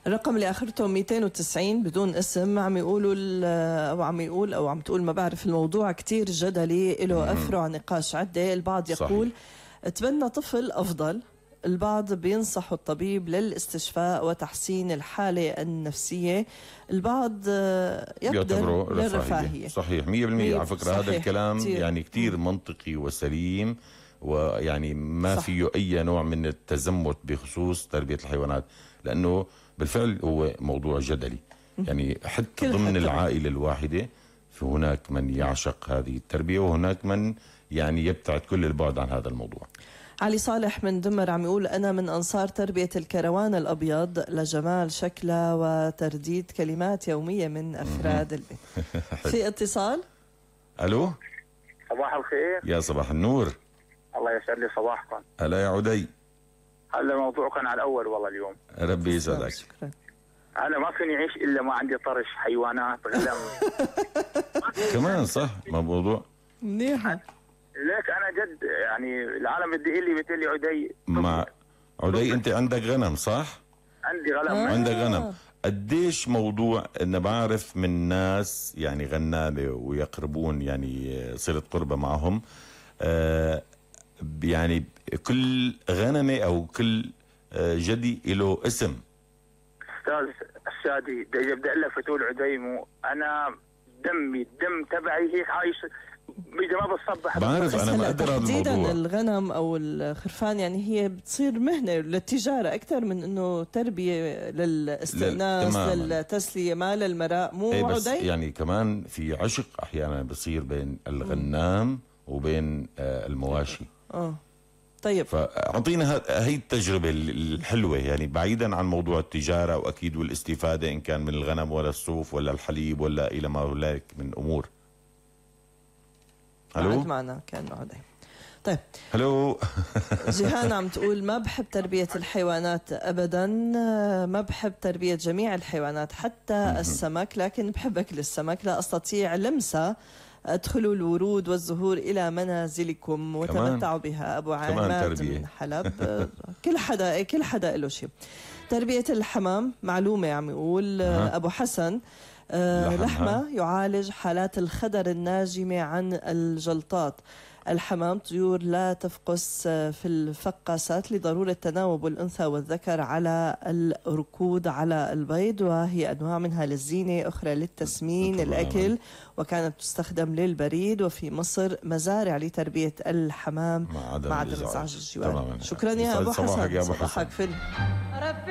الرقم اللي اخرته 290 بدون اسم عم يقولوا او عم تقول ما بعرف، الموضوع كتير جدلي له افرع نقاش عده. البعض يقول صحيح. تبنى طفل افضل، البعض بينصحوا الطبيب للاستشفاء وتحسين الحالة النفسية، البعض يقدر للرفاهية. صحيح 100% على فكرة. هذا الكلام كتير. يعني كتير منطقي وسليم، ويعني ما فيه أي نوع من التزمت بخصوص تربية الحيوانات، لأنه بالفعل هو موضوع جدلي. يعني حتى ضمن العائلة الواحدة فهناك من يعشق هذه التربية، وهناك من يعني يبتعد كل البعد عن هذا الموضوع. علي صالح من دمر عم يقول أنا من أنصار تربية الكروان الأبيض لجمال شكله وترديد كلمات يومية من أفراد البيت. في اتصال. ألو، صباح الخير. يا صباح النور. الله يسعد لي صباحكم. هلا يا عدي. هلا الموضوع كان على الأول والله اليوم. ربي يسعدك. شكرا. أنا ما فيني أعيش إلا ما عندي طرش حيوانات غنم. كمان صح موضوع منيحة. ليك أنا جد يعني العالم بدي لي بتقول لي عدي. مع عدي أنت عندك غنم صح؟ عندي غنم. عندك غنم. قديش موضوع أن بعرف من ناس يعني غنامة ويقربون يعني صلة قربة معهم، يعني كل غنمة أو كل جدي له اسم. أستاذ الشادي بدي أقول لك فتول عديمو، أنا الدم تبعي هيك عايش بيجي ما بتصبح. بعرف أنا ما أقدر هذا الموضوع. تحديدا الغنم أو الخرفان يعني هي بتصير مهنة للتجارة أكثر من إنه تربية للاستئناس للتسلية، ما للمراء. مو بس عدي يعني كمان في عشق أحيانا بصير بين الغنام وبين المواشي. طيب فأعطينا هي التجربة الحلوة، يعني بعيدا عن موضوع التجارة وأكيد والاستفادة إن كان من الغنم ولا الصوف ولا الحليب ولا إلى ما هنالك من أمور. هلو معنا كان عدي. طيب هلو. جيهان عم تقول ما بحب تربية الحيوانات أبدا، ما بحب تربية جميع الحيوانات حتى السمك، لكن بحب أكل السمك، لا أستطيع لمسة. ادخلوا الورود والزهور إلى منازلكم وتمتعوا بها. أبو عماد من حلب. كل حدا له شيء. تربية الحمام معلومة عم يقول أبو حسن. لحمة يعالج حالات الخدر الناجمة عن الجلطات. الحمام طيور لا تفقس في الفقاسات لضرورة تناوب الأنثى والذكر على الركود على البيض، وهي أنواع منها للزينة، أخرى للتسمين، الأكل، وكانت تستخدم للبريد. وفي مصر مزارع لتربية الحمام مع عدم إزعاج الجوار. شكرا يا أبو حسن. صباحك يا أبو حسن.